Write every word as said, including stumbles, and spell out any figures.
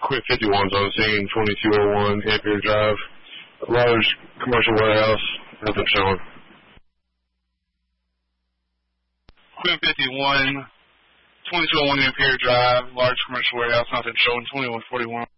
Quick fifty-ones on scene, twenty-two oh one Ampere Drive. Large commercial warehouse, nothing showing. Quick fifty-one, twenty-two oh one Ampere Drive, large commercial warehouse, nothing showing, twenty-one forty-one.